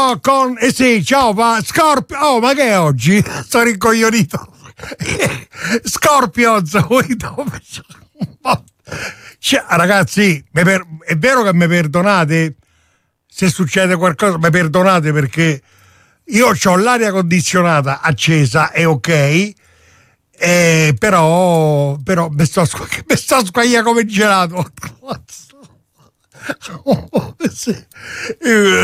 con sì, ciao Scorpio. Oh, ma che è oggi? Sto rincoglionito. Scorpions, cioè, ragazzi, è vero che mi perdonate se succede qualcosa, mi perdonate perché io ho l'aria condizionata accesa, è ok, però mi sto squagliando come gelato. Sì.